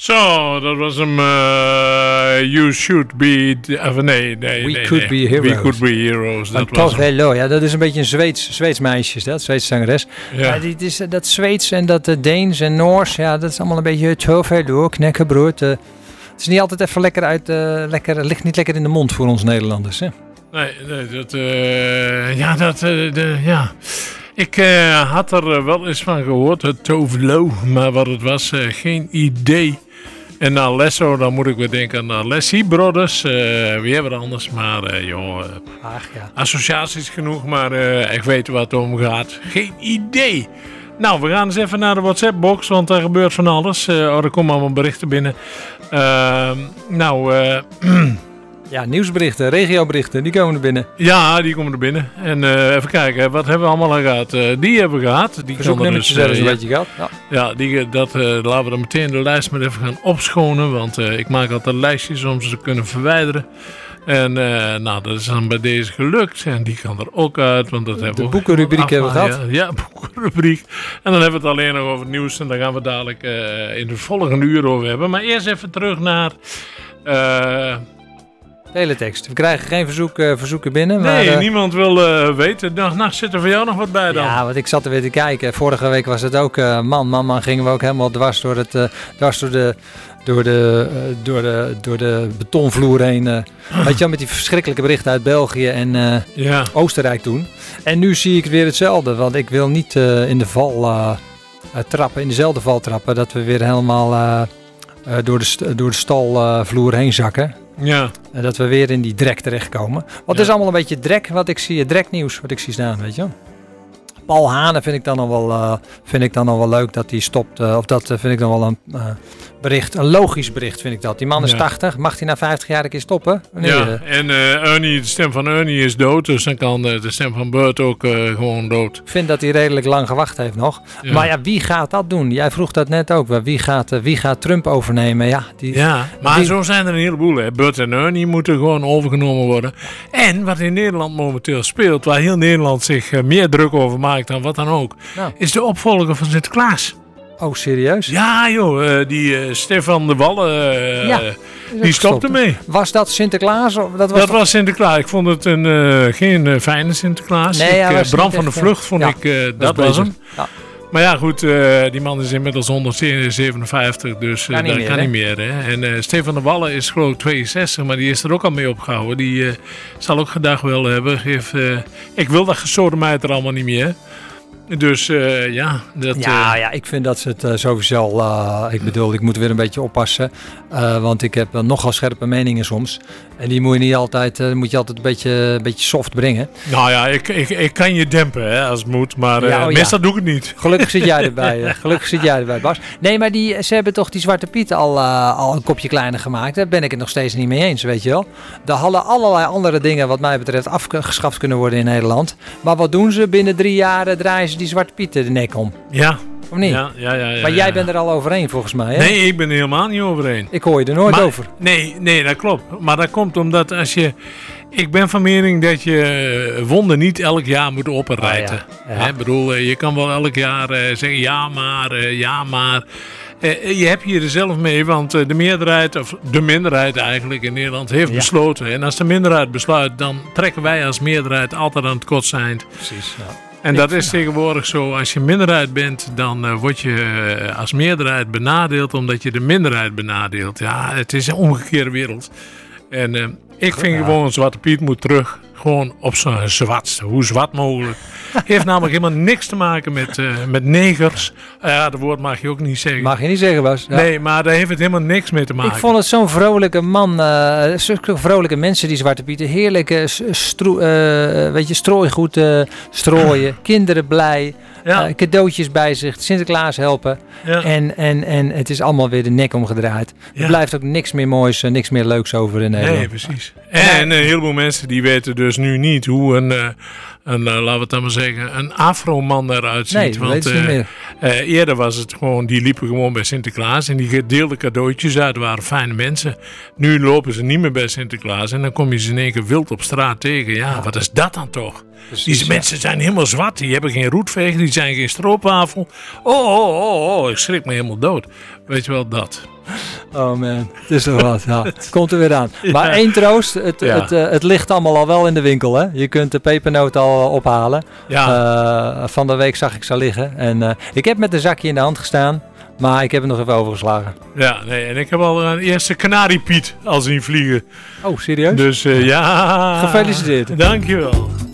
Zo, dat was hem. You should be... We could be heroes. We could be heroes. Dat was wel. Ja, dat is een beetje een Zweeds meisje, dat Zweedse zangeres. Ja. Dat Zweeds en dat Deens en Noors, ja, dat is allemaal een beetje Tovello, knekkenbrood. Het is niet altijd even lekker ligt niet lekker in de mond voor ons Nederlanders, hè? Ja. Ik had er wel eens van gehoord, het Tovello, maar wat het was, geen idee. En na Lesso, dan moet ik weer denken aan Lessie Brothers, weer wat anders, maar associaties genoeg, maar ik weet wat het om gaat. Geen idee. Nou, we gaan eens even naar de WhatsApp-box, want daar gebeurt van alles. Er komen allemaal berichten binnen. Ja, nieuwsberichten, regioberichten, die komen er binnen. Ja, die komen er binnen. En even kijken, wat hebben we allemaal gehad? Die hebben we gehad. Die verzoeknummertjes hebben ze een beetje gehad. Ja, laten we dan meteen de lijst maar even gaan opschonen. Want ik maak altijd lijstjes om ze te kunnen verwijderen. En dat is dan bij deze gelukt. En die kan er ook uit. Want dat hebben de boekenrubriek hebben we gehad. Ja, boekenrubriek. En dan hebben we het alleen nog over het nieuws. En daar gaan we dadelijk in de volgende uur over hebben. Maar eerst even terug naar... Teletext. We krijgen geen verzoeken binnen. Nee, maar, niemand wil weten. Nacht zit er voor jou nog wat bij dan? Ja, want ik zat er weer te kijken. Vorige week was het ook... man, gingen we ook helemaal dwars door de betonvloer heen. Weet je wel, met die verschrikkelijke berichten uit België en Oostenrijk toen. En nu zie ik weer hetzelfde. Want ik wil niet in dezelfde val trappen. Dat we weer helemaal door de stalvloer heen zakken. Ja. En dat we weer in die drek terechtkomen. Want het is allemaal een beetje drek wat ik zie. Dreknieuws wat ik zie staan, weet je. Paul Hane vind ik dan nog wel leuk dat hij stopt. Vind ik dan wel een bericht. Een logisch bericht vind ik dat. Die man is 80. Mag hij na 50 jaar een keer stoppen? Nee, en de stem van Ernie is dood. Dus dan kan de stem van Bert ook gewoon dood. Ik vind dat hij redelijk lang gewacht heeft nog. Ja. Maar ja, wie gaat dat doen? Jij vroeg dat net ook. Wie gaat Trump overnemen? Maar zo zijn er een heleboel. Hè. Bert en Ernie moeten gewoon overgenomen worden. En wat in Nederland momenteel speelt, waar heel Nederland zich meer druk over maakt dan wat dan ook, is de opvolger van Sinterklaas. Oh, serieus? Ja, joh. Die Stefan de Wallen, die stopte mee. Was dat Sinterklaas? Of dat was Sinterklaas. Ik vond het geen fijne Sinterklaas. Nee, Bram van de Vlucht vond ik, dat was hem. Ja. Maar ja, goed, die man is inmiddels 157, dus dat kan niet meer. Hè? En Stefan de Wallen is geloof ik 62, maar die is er ook al mee opgehouden. Die zal ook gedag wel hebben. Ik wil dat gesodemijt er allemaal niet meer. Dus ik vind dat ze het sowieso... ik moet weer een beetje oppassen. Want ik heb nogal scherpe meningen soms. En die moet je altijd een beetje soft brengen. Nou ja, ik kan je dempen hè, als het moet. Maar meestal doe ik het niet. Gelukkig zit jij erbij, Bas. Nee, maar ze hebben toch die Zwarte Piet al een kopje kleiner gemaakt. Daar ben ik het nog steeds niet mee eens, weet je wel. Er hadden allerlei andere dingen wat mij betreft afgeschaft kunnen worden in Nederland. Maar wat doen ze? Binnen 3 jaar draaien ze die Zwarte Piet de nek om. Ja. Of niet? Ja, maar jij bent er al overheen volgens mij, hè? Nee, ik ben er helemaal niet overheen. Ik hoor je er nooit over. Nee, dat klopt. Maar dat komt omdat ik ben van mening dat je wonden niet elk jaar moet openrijten. Ik bedoel, je kan wel elk jaar zeggen ja maar. Je hebt hier er zelf mee, want de meerderheid, of de minderheid eigenlijk in Nederland, heeft besloten. En als de minderheid besluit, dan trekken wij als meerderheid altijd aan het kortste eind. Precies, ja. En dat is tegenwoordig zo. Als je minderheid bent, dan word je als meerderheid benadeeld omdat je de minderheid benadeelt. Ja, het is een omgekeerde wereld. En ik vind gewoon Zwarte Piet moet terug. Gewoon op zijn zwartste. Hoe zwart mogelijk. Heeft namelijk helemaal niks te maken met negers. Dat woord mag je ook niet zeggen. Mag je niet zeggen, Bas. Ja. Nee, maar daar heeft het helemaal niks mee te maken. Ik vond het zo'n vrolijke man. Zulke vrolijke mensen, die Zwarte Pieten. Heerlijke strooigoed strooien. Kinderen blij. Ja. Cadeautjes bij zich. Sinterklaas helpen. Ja. En het is allemaal weer de nek omgedraaid. Er blijft ook niks meer moois, niks meer leuks over in Nederland. Nee, precies. En een heleboel mensen die weten dus nu niet hoe laten we het dan maar zeggen, een afro-man eruit ziet. Nee, want niet meer. Eerder was het gewoon, die liepen gewoon bij Sinterklaas en die deelden cadeautjes uit, waren fijne mensen. Nu lopen ze niet meer bij Sinterklaas en dan kom je ze in één keer wild op straat tegen. Ja, wat is dat dan toch? Precies, die mensen zijn helemaal zwart, die hebben geen roetveeg, die zijn geen stroopwafel. Oh, ik schrik me helemaal dood. Weet je wel, dat. Oh man, het is toch wat. Ja. Het komt er weer aan. Maar één troost, het ligt allemaal al wel in de winkel. Hè? Je kunt de pepernoot al ophalen. Ja. Van de week zag ik ze liggen. En ik heb met een zakje in de hand gestaan. Maar ik heb het nog even overgeslagen. Ja, nee, en ik heb al een eerste kanariepiet al zien vliegen. Oh, serieus? Dus ja. Gefeliciteerd. Dankjewel.